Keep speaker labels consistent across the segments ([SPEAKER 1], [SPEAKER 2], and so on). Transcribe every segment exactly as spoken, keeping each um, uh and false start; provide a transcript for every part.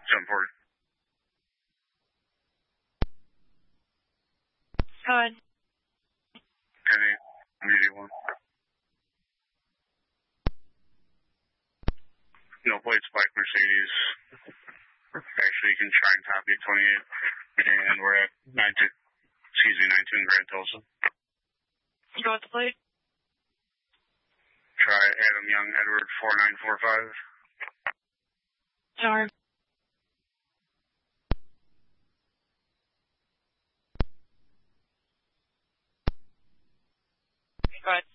[SPEAKER 1] seven four.
[SPEAKER 2] Go ahead.
[SPEAKER 1] ten eight, immediate one. No plates, bike Mercedes. Actually, you can try and copy at twenty-eight. And we're at nineteen, excuse me, nineteen Grand Tulsa.
[SPEAKER 2] Go with the plate.
[SPEAKER 1] Try Adam Young, Edward, four nine four five.
[SPEAKER 2] Sorry. Go ahead.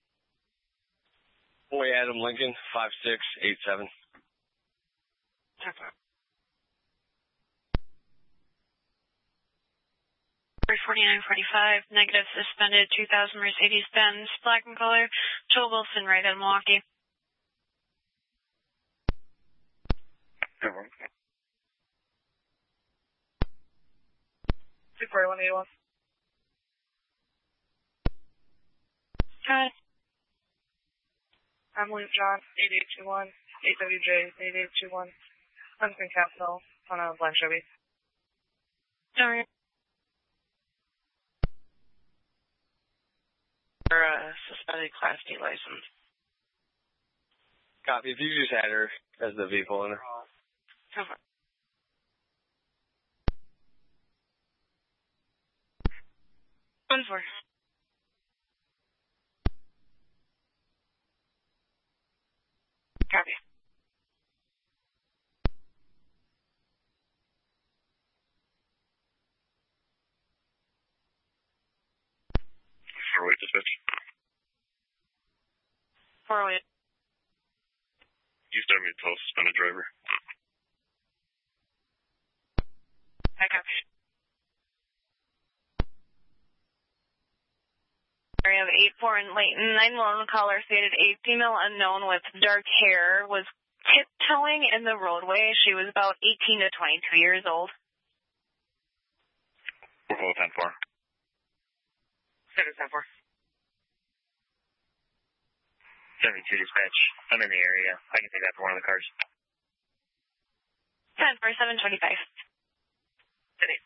[SPEAKER 3] Boy Adam Lincoln, five six eight seven.
[SPEAKER 2] Okay. three forty-nine forty-five, negative suspended two thousand Mercedes-Benz, black in color, Joel Wilson, right in Milwaukee.
[SPEAKER 4] two forty-one eighty-one.
[SPEAKER 2] Good.
[SPEAKER 4] I'm Luke John, eight eight two one, eight W J, eight eight two one. Huntington Capital on a blind Chevy.
[SPEAKER 2] Sorry.
[SPEAKER 4] For a suspended Class D license.
[SPEAKER 3] Copy. If you just had her as the vehicle owner.
[SPEAKER 2] Over. One four. Copy.
[SPEAKER 1] four oh eight dispatch.
[SPEAKER 2] four oh eight.
[SPEAKER 1] You start me to tell suspended driver.
[SPEAKER 2] I copy. Area of eight four in Layton. nine one caller stated a female unknown with dark hair was tiptoeing in the roadway. She was about eighteen to twenty-two years old.
[SPEAKER 1] four oh ten four.
[SPEAKER 4] Center ten four.
[SPEAKER 1] seventy-two dispatch. I'm in the area. I can take that for one of the cars.
[SPEAKER 2] ten four seven twenty-five.
[SPEAKER 4] ten eight.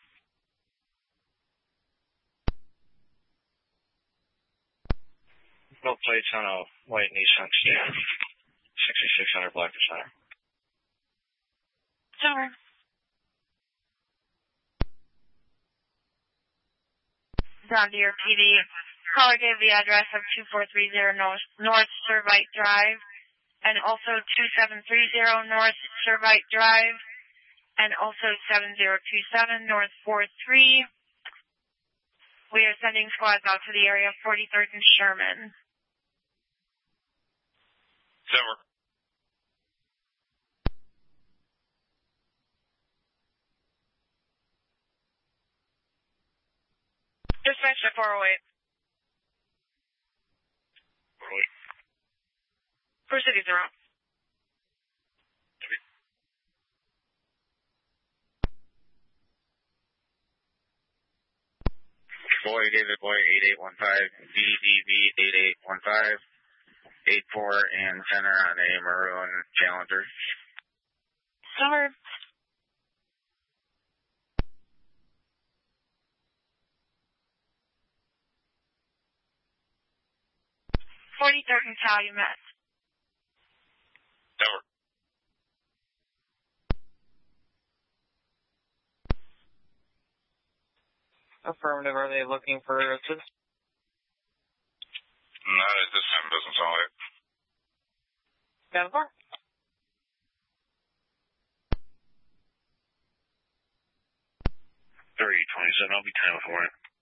[SPEAKER 1] No plates on a white Nissan Sedan. sixty-six hundred block to center.
[SPEAKER 2] Over. John Deere P D. Caller gave the address of two four three zero North, North Servite Drive and also two seven three zero North Servite Drive and also seven zero two seven North four three. We are sending squads out to the area of forty-third and Sherman.
[SPEAKER 1] Summer.
[SPEAKER 4] Dispatch to four oh eight.
[SPEAKER 1] four oh eight.
[SPEAKER 4] Proceed zero.
[SPEAKER 1] Boy, David Boy, eight eight one five, V D V eight eight one five, eight four, and center on a maroon Challenger.
[SPEAKER 2] Over. forty-third and Calumet.
[SPEAKER 1] Over.
[SPEAKER 4] Affirmative. Are they looking for assistance?
[SPEAKER 1] Not at this time, doesn't sound like it.
[SPEAKER 4] ten four.
[SPEAKER 1] thirty twenty-seven, I'll be ten for it.